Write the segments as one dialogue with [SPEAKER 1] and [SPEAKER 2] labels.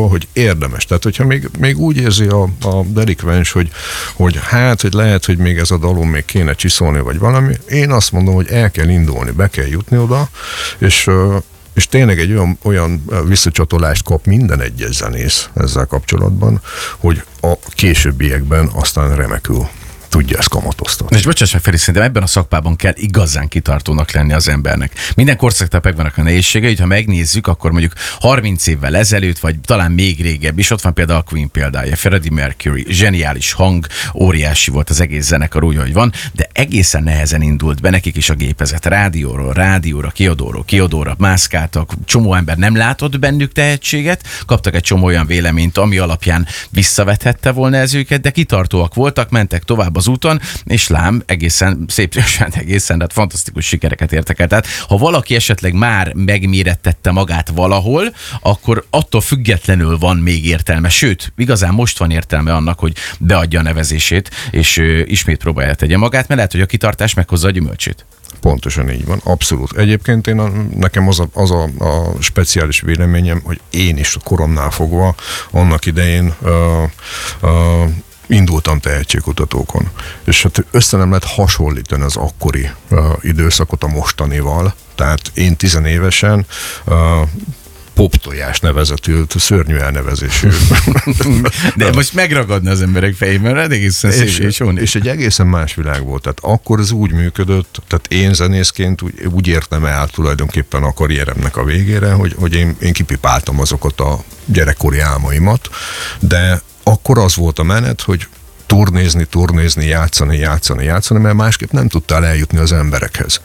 [SPEAKER 1] arról, hogy érdemes. Tehát, hogyha még úgy érzi a delikvens, hogy lehet, hogy még ez a dalon még kéne csiszolni, vagy valami, én azt mondom, hogy el kell indulni, be kell jutni oda, és tényleg egy olyan visszacsatolást kap minden egyes zenész ezzel kapcsolatban, hogy a későbbiekben aztán remekül tudja ezt kamatoztatni.
[SPEAKER 2] És bocsáss meg, Feri, szerintem ebben a szakmában kell igazán kitartónak lenni az embernek. Minden korszaknak megvannak a nehézségei, hogy ha megnézzük, akkor mondjuk 30 évvel ezelőtt, vagy talán még régebb is, ott van például a Queen példája, Freddie Mercury, zseniális hang, óriási volt az egész zenekar úgy, hogy van, de egészen nehezen indult be nekik is a gépezet. Rádióra, kiadóra mászkáltak, csomó ember nem látott bennük tehetséget, kaptak egy csomó olyan véleményt, ami alapján visszavethette volna ez őket, de kitartóak voltak, mentek tovább az úton, és lám, egészen hát fantasztikus sikereket értek el. Tehát, ha valaki esetleg már megmérettette magát valahol, akkor attól függetlenül van még értelme. Sőt, igazán most van értelme annak, hogy beadja a nevezését, és ismét próbálja tegye magát, mert lehet, hogy a kitartás meghozza a gyümölcsét.
[SPEAKER 1] Pontosan így van, abszolút. Egyébként nekem az a speciális véleményem, hogy én is koromnál fogva annak idején indultam tehetségkutatókon. És hát össze nem lehet hasonlítani az akkori időszakot a mostanival. Tehát én 10 évesen poptojás nevezetű, szörnyű elnevezésű.
[SPEAKER 2] De most megragadna az emberek fejében, mert egészen szép
[SPEAKER 1] és egy egészen más világ volt. Tehát akkor ez úgy működött, tehát én zenészként úgy értem el tulajdonképpen a karrieremnek a végére, hogy én kipipáltam azokat a gyerekkori álmaimat, de akkor az volt a menet, hogy turnézni, játszani, mert másképp nem tudtál eljutni az emberekhez.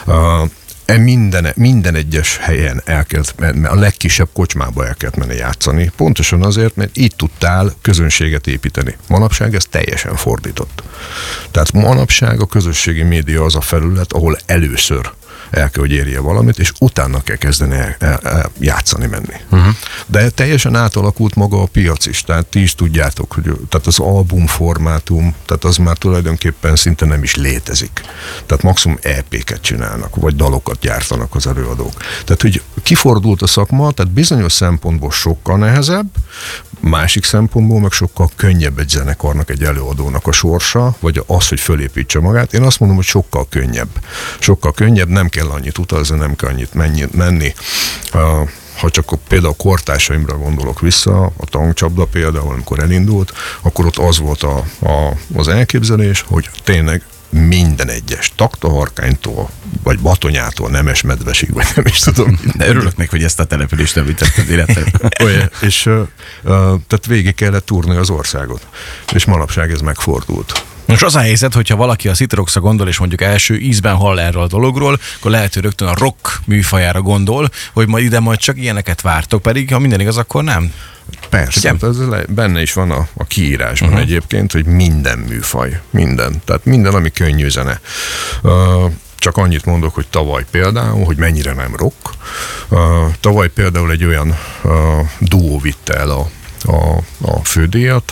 [SPEAKER 1] Minden egyes helyen el kellett menni, a legkisebb kocsmába el kellett menni játszani. Pontosan azért, mert így tudtál közönséget építeni. Manapság ez teljesen fordított. Tehát manapság a közösségi média az a felület, ahol először el kell, hogy érje valamit, és utána kell kezdeni játszani menni. De teljesen átalakult maga a piac is, tehát ti is tudjátok, hogy tehát az albumformátum, tehát az már tulajdonképpen szinte nem is létezik. Tehát maximum EP-ket csinálnak, vagy dalokat gyártanak az előadók. Tehát, hogy kifordult a szakma, tehát bizonyos szempontból sokkal nehezebb, másik szempontból meg sokkal könnyebb egy zenekarnak, egy előadónak a sorsa, vagy az, hogy fölépítse magát. Én azt mondom, hogy sokkal könnyebb. Sokkal könnyebb, nem kell annyit utazni, nem kell annyit menni. Ha csak például a kortársaimra gondolok vissza, a tankcsapda például, amikor elindult, akkor ott az volt az elképzelés, hogy tényleg minden egyes taktaharkánytól, vagy Batonyától, Nemesmedvesig, vagy nem is tudom.
[SPEAKER 2] De örülök még, hogy ezt a települést említetted életben.
[SPEAKER 1] És tehát végig kellett túrni az országot. És manapság ez megfordult.
[SPEAKER 3] Most az a helyzet, hogyha valaki a City Rocks-ra gondol, és mondjuk első ízben hall erről a dologról, akkor lehet, hogy rögtön a rock műfajára gondol, hogy majd ide csak ilyeneket vártok, pedig ha minden igaz, akkor nem.
[SPEAKER 1] Persze, hát ez benne is van a kiírásban egyébként, hogy minden műfaj, minden. Tehát minden, ami könnyű zene. Csak annyit mondok, hogy tavaly például, hogy mennyire nem rock. Tavaly például egy olyan duó vitte el a fődíjat,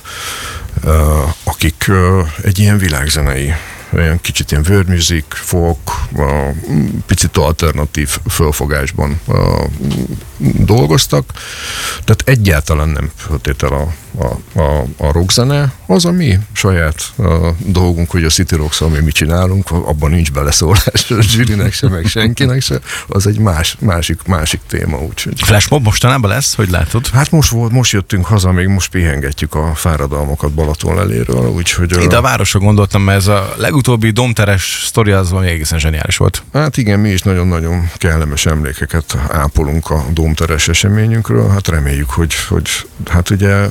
[SPEAKER 1] akik egy ilyen világzenei, olyan kicsit ilyen world music, folk, picit alternatív fölfogásban dolgoztak. Tehát egyáltalán nem feltétel a rockzene, az a mi saját dolgunk, hogy a City Rocks-al mi mit csinálunk, abban nincs beleszólás a zsűrinek se, meg senkinek se, az egy másik téma. Úgyhogy.
[SPEAKER 3] Flashmob mostanában lesz, hogy látod?
[SPEAKER 1] Hát most jöttünk haza, még most pihengetjük a fáradalmakat Balaton leléről, úgyhogy...
[SPEAKER 3] Ide a városra gondoltam, mert ez a legutóbbi domteres sztori az valami egészen zseniális volt.
[SPEAKER 1] Hát igen, mi is nagyon-nagyon kellemes emlékeket ápolunk a domteres eseményünkről, hát reméljük, hogy hát ugye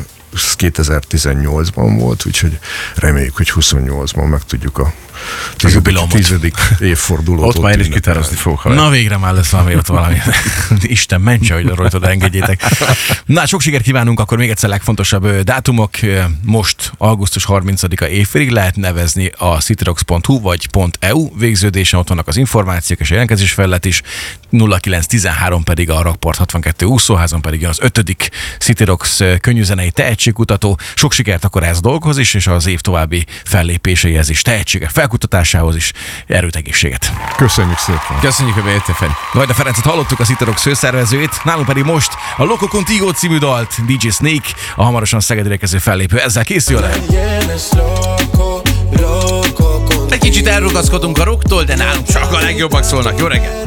[SPEAKER 1] 2018-ban volt, úgyhogy reméljük, hogy 28-ban meg tudjuk a 10. évfordulót.
[SPEAKER 2] Ott már is gitározni fogok.
[SPEAKER 3] Na végre már lesz valami. Isten mentse, hogy rajtad engedjétek. Na, sok sikert kívánunk, akkor még egyszer legfontosabb dátumok. Most augusztus 30-a évfélig lehet nevezni a cityrocks.hu vagy .eu végződésen, ott vannak az információk és a jelentkezés felület is. 0913 pedig a Rockport 62 úszóházon pedig jön az 5. City Rocks könnyűzenei tehetségkutató. Sok sikert akkor ez dolghoz is, és az év további fellépéseihez is, tehetségek felkutatásához is, erőt, egészséget.
[SPEAKER 1] Köszönjük szépen.
[SPEAKER 2] Köszönjük, hogy bejöttél, Feri.
[SPEAKER 3] Vajda Ferencet hallottuk, a City Rocks főszervezőjét, nálunk pedig most a Loco Contigo című dalt, DJ Snake, a hamarosan Szegedre érkező fellépő. Ezzel készül el.
[SPEAKER 2] Egy kicsit elrugaszkodunk a rocktól, de nálunk csak a legjobbak szólnak. Jó reggel!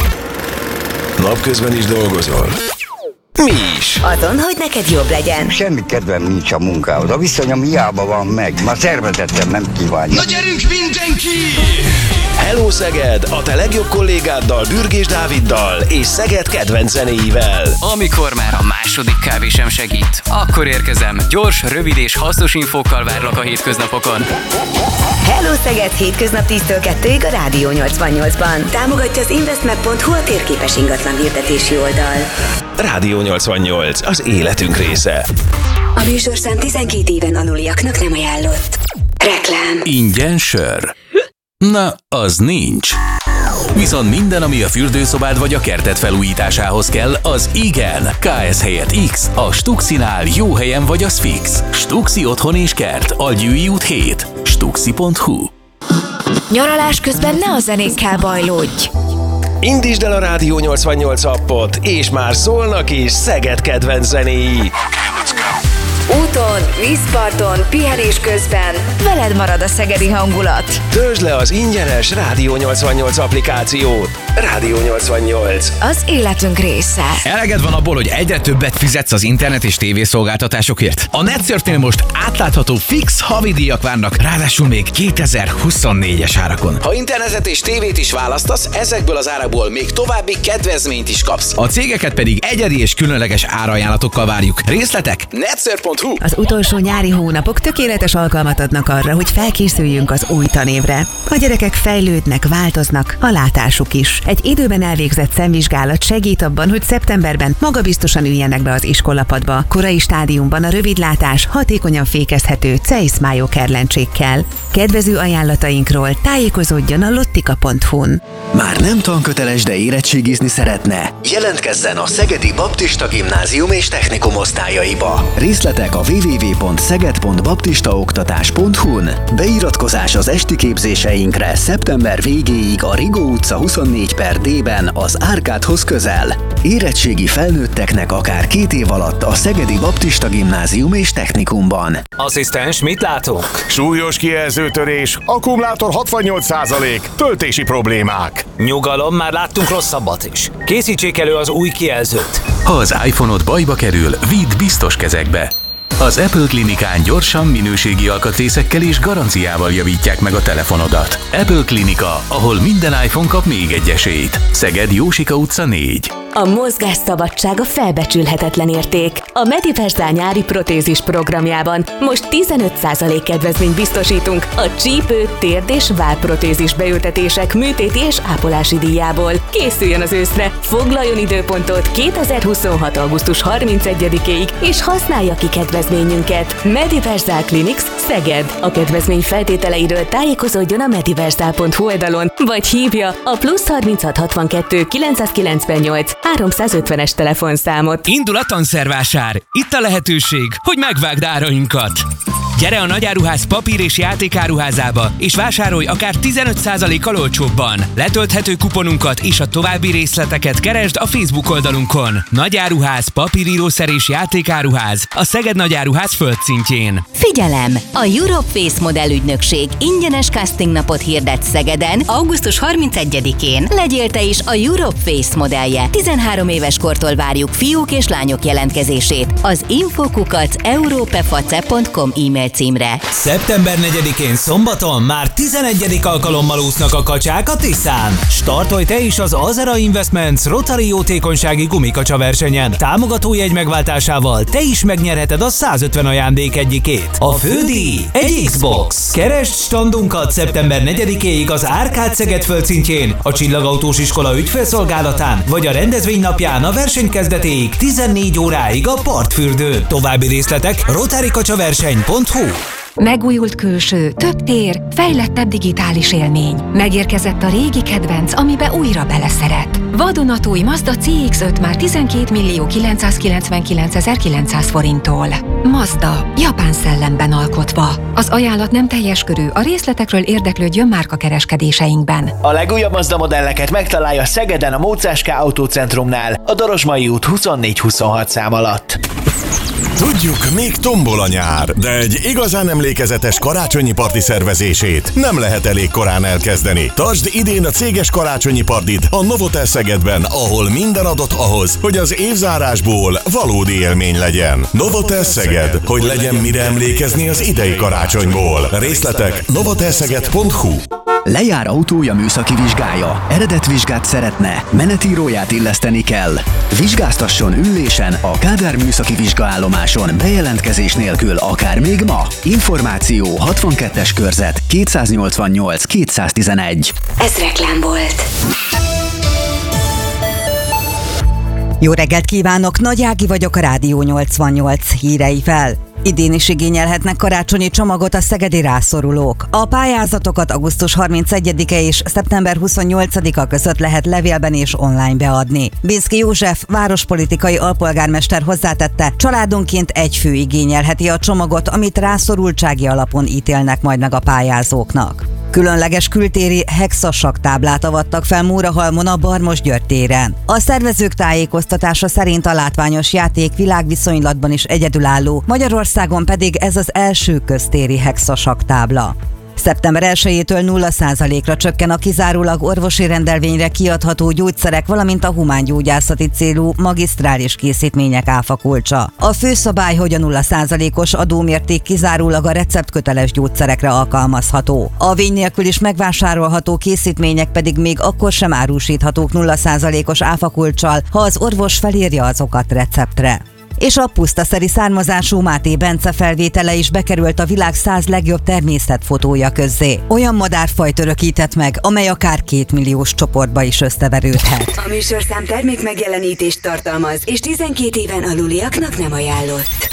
[SPEAKER 4] Napközben is dolgozol? Mi is.
[SPEAKER 5] Azon, hogy neked jobb legyen.
[SPEAKER 6] Semmi kedvem nincs a munkához. A viszonyom hiába van meg. Már szervezettem nem kívánja.
[SPEAKER 4] Na gyerünk mindenki! Hello Szeged! A te legjobb kollégáddal, Bürgés Dáviddal és Szeged kedvenc zenéivel.
[SPEAKER 7] Amikor már a második kávé sem segít, akkor érkezem. Gyors, rövid és hasznos infókkal várlak a hétköznapokon.
[SPEAKER 5] Hello Szeged, hétköznap 10-től 2-ig a Rádió 88-ban. Támogatja az investmag.hu, a térképes ingatlan hirdetési oldal.
[SPEAKER 4] Rádió 88, az életünk része.
[SPEAKER 5] A műsorszám 12 éven aluliaknak nem ajánlott. Reklám.
[SPEAKER 4] Ingyen sör. Na, az nincs. Viszont minden, ami a fürdőszobád vagy a kerted felújításához kell, az igen. KS helyett X, a Stuxinál jó helyen vagy az fix. Stuxi otthon és kert, Algyői út 7. Stuxi.hu.
[SPEAKER 8] Nyaralás közben ne a zenékkel bajlódj!
[SPEAKER 4] Indítsd el a Rádió 88 appot, és már szólnak is Szeged kedvenc zenéi.
[SPEAKER 8] Úton, vízparton, pihenés közben veled marad a szegedi hangulat.
[SPEAKER 4] Töltsd le az ingyenes Rádió 88 applikációt. Rádió 88.
[SPEAKER 8] Az életünk része.
[SPEAKER 2] Eleged van abból, hogy egyre többet fizetsz az internet és tévészolgáltatásokért? A NetCurtnél most átlátható fix havidíjak várnak, ráadásul még 2024-es árakon.
[SPEAKER 9] Ha internetet és tévét is választasz, ezekből az árakból még további kedvezményt is kapsz.
[SPEAKER 2] A cégeket pedig egyedi és különleges árajánlatokkal várjuk. Részletek?
[SPEAKER 9] netcur.hu.
[SPEAKER 5] Az utolsó nyári hónapok tökéletes alkalmat adnak arra, hogy felkészüljünk az új tanévre. A gyerekek fejlődnek, változnak, a látásuk is. Egy időben elvégzett szemvizsgálat segít abban, hogy szeptemberben magabiztosan üljenek be az iskolapadba. Korai stádiumban a rövidlátás hatékonyan fékezhető Zeiss Mayo kerlencsékkel. Kedvező ajánlatainkról tájékozódjon a lottika.hu-n.
[SPEAKER 10] Már nem tanköteles, de érettségizni szeretne? Jelentkezzen a Szegedi Baptista Gimnázium és Technikum osztályaiba. Részletek a www.szeged.baptistaoktatás.hu-n. Beiratkozás az esti képzéseinkre szeptember végéig a Rigó utca 24/D-ben az Árkádhoz közel. Érettségi felnőtteknek akár 2 év alatt a Szegedi Baptista Gimnázium és Technikumban.
[SPEAKER 9] Asszisztens, mit látunk?
[SPEAKER 11] Súlyos kijelzőtörés, akkumulátor 68%, töltési problémák.
[SPEAKER 9] Nyugalom, már láttunk rosszabbat is. Készítsék elő az új kijelzőt.
[SPEAKER 4] Ha az iPhone-od bajba kerül, vidd biztos kezekbe. Az Apple Klinikán gyorsan, minőségi alkatrészekkel és garanciával javítják meg a telefonodat. Apple Klinika, ahol minden iPhone kap még egy esélyt. Szeged Jósika utca 4.
[SPEAKER 8] A mozgásszabadság a felbecsülhetetlen érték. A Mediversal nyári protézis programjában most 15% kedvezményt biztosítunk a csípő, térd és vállprotézis beültetések műtéti és ápolási díjából. Készüljön az őszre, foglaljon időpontot 2026. augusztus 31-ig, és használja ki kedvezményünket. Mediversal Clinics, Szeged. A kedvezmény feltételeiről tájékozódjon a mediversal.hu oldalon, vagy hívja a +36 62 998 350-es telefonszámot.
[SPEAKER 12] Indul a tanszervásár. Itt a lehetőség, hogy megvágd árainkat. Gyere a Nagyáruház papír- és játékáruházába, és vásárolj akár 15%-kal olcsóbban. Letölthető kuponunkat és a további részleteket keresd a Facebook oldalunkon. Nagyáruház, papírírószer és játékáruház a Szeged Nagyáruház földszintjén.
[SPEAKER 13] Figyelem! A Europace modellügynökség ingyenes casting napot hirdet Szegeden augusztus 31-én. Legyél te is a Europace modellje. 13 éves kortól várjuk fiúk és lányok jelentkezését. Az info@europeface.com e-mail címre.
[SPEAKER 14] Szeptember 4-én szombaton már 11. alkalommal úsznak a kacsák a Tiszán. Startolj te is az Azera Investments Rotary jótékonysági gumikacsa versenyen. Támogatójegy megváltásával te is megnyerheted a 150 ajándék egyikét. A fődíj egy Xbox. Keresd standunkat szeptember 4-éig az Árkád Szeged földszintjén, a Csillagautós iskola ügyfélszolgálatán, vagy a rendezvény napján a verseny kezdetéig 14 óráig a Partfürdőn. További részletek rotarykacsaverseny.hu.
[SPEAKER 15] Megújult külső, több tér, fejlettebb digitális élmény. Megérkezett a régi kedvenc, amibe újra beleszeret. Vadonatúj Mazda CX-5 már 12.999.900 forinttól. Mazda, japán szellemben alkotva. Az ajánlat nem teljes körű, a részletekről érdeklődjön márkakereskedéseinkben.
[SPEAKER 16] A legújabb Mazda modelleket megtalálja Szegeden a Mócáska Autócentrumnál, a Dorosmai út 24-26 szám alatt.
[SPEAKER 11] Tudjuk, még tombol a nyár, de egy igazán emlékezetes karácsonyi parti szervezését nem lehet elég korán elkezdeni. Tartsd idén a céges karácsonyi partit a Novotel Szegedben, ahol minden adott ahhoz, hogy az évzárásból valódi élmény legyen. Novotel Szeged, hogy legyen mire emlékezni az idei karácsonyból. Részletek novotelseged.hu.
[SPEAKER 10] Lejár autója műszaki vizsgája, eredetvizsgát szeretne, menetíróját illeszteni kell. Vizsgáztasson ülésen a Kádár műszaki vizsgaállomáson bejelentkezés nélkül akár még ma. Információ 62-es körzet 288 211.
[SPEAKER 8] Ez reklám volt.
[SPEAKER 17] Jó reggelt kívánok, Nagy Ági vagyok, a Rádió 88 híreivel. Idén is igényelhetnek karácsonyi csomagot a szegedi rászorulók. A pályázatokat augusztus 31-e és szeptember 28-a között lehet levélben és online beadni. Binszki József, várospolitikai alpolgármester hozzátette, családonként egy fő igényelheti a csomagot, amit rászorultsági alapon ítélnek majd meg a pályázóknak. Különleges kültéri hexasak táblát avattak fel Mórahalmon a Barmos-György téren. A szervezők tájékoztatása szerint a látványos játék világviszonylatban is egyedülálló, Magyarországon pedig ez az első köztéri hexasak tábla. Szeptember 1-től 0%-ra csökken a kizárólag orvosi rendelvényre kiadható gyógyszerek, valamint a humángyógyászati célú magisztrális készítmények áfakulcsa. A főszabály, hogy a 0%-os adómérték kizárólag a receptköteles gyógyszerekre alkalmazható. A vény nélkül is megvásárolható készítmények pedig még akkor sem árusíthatók 0%-os áfakulccsal, ha az orvos felírja azokat receptre. És a pusztaszeri származású Máté Bence felvétele is bekerült a világ 100 legjobb természetfotója közzé. Olyan madárfajt örökített meg, amely akár 2 milliós csoportba is összeverődhet.
[SPEAKER 8] A műsorszám termék megjelenítést tartalmaz, és 12 éven aluliaknak nem ajánlott.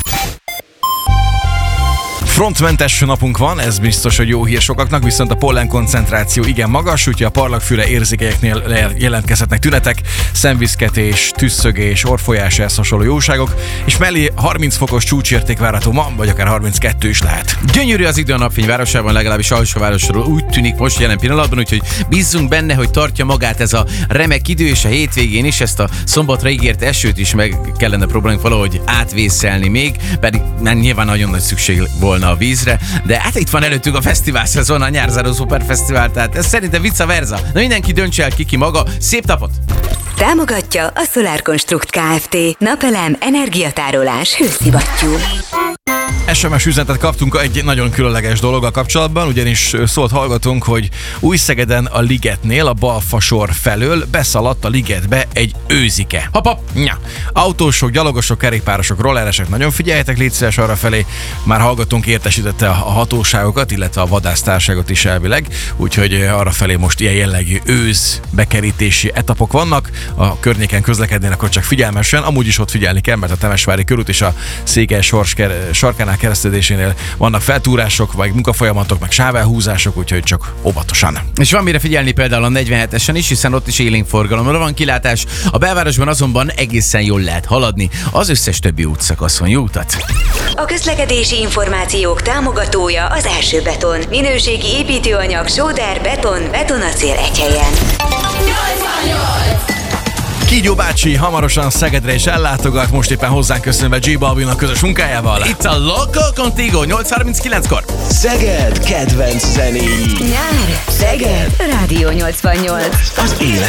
[SPEAKER 3] Frontmentes napunk van, ez biztos, hogy jó hír sokaknak, viszont a pollen koncentráció igen magas, úgyhogy a parlagfüle érzékelyeknél jelentkezhetnek tünetek, szemviszketés, tüsszögés, orrfolyás, ehhez hasonló jóságok, és mellé 30 fokos csúcsérték várható ma, vagy akár 32 is lehet.
[SPEAKER 2] Gyönyörű az idő a napfény városában, legalábbis alsóvárosról úgy tűnik most jelen pillanatban, úgyhogy bízzunk benne, hogy tartja magát ez a remek idő, és a hétvégén is ezt a szombatra ígért esőt is meg kellene próbálnunk valahogy átvészelni még, pedig már nyilván nagyon nagy szükség volna a vízre, de hát itt van előttünk a fesztivál szezon, a Nyárzáró Szuperfesztivál, tehát ez szerintem vice versa. Na mindenki döntse el ki maga. Szép napot!
[SPEAKER 8] Támogatja a Solar Construct Kft. Napelem, energiatárolás, hőszivattyú.
[SPEAKER 3] SMS üzenetet kaptunk egy nagyon különleges dologgal kapcsolatban, ugyanis szólt hallgatunk, hogy Újszegeden a Ligetnél, a Balfasor felől beszaladt a ligetbe egy őzike.
[SPEAKER 2] Hop.
[SPEAKER 3] Autósok, gyalogosok, kerékpárosok, rolleresek, nagyon figyeljetek, légy szíves arra felé. Már hallgatunk értesítette a hatóságokat, illetve a vadásztárságot is elvileg, úgyhogy arra felé most ilyen jellegű őz bekerítési etapok vannak. A környéken közlekednének, akkor csak figyelmesen, amúgy is ott figyelni kell, mert a Temesvári körút és a Székely-Sors sarkánál keresztezésénél vannak feltúrások, vagy munkafolyamatok, meg sávelhúzások, úgyhogy csak óvatosan.
[SPEAKER 2] És van mire figyelni például a 47-esen is, hiszen ott is élénk forgalomra van kilátás, a belvárosban azonban egészen jól lehet haladni az összes többi útszakaszon. Jó utat!
[SPEAKER 8] A közlekedési információk támogatója az Első Beton. Minőségi építőanyag, sóder, beton, betonacél egy helyen.
[SPEAKER 3] 88! Kígyó bácsi hamarosan Szegedre is ellátogat, most éppen hozzánk köszönve J Balvin a közös munkájával.
[SPEAKER 2] Itt a Local Contigo 8:39-kor.
[SPEAKER 10] Szeged kedvenc zenéi.
[SPEAKER 8] Nyár, Szeged, Rádió 88.
[SPEAKER 10] Az élet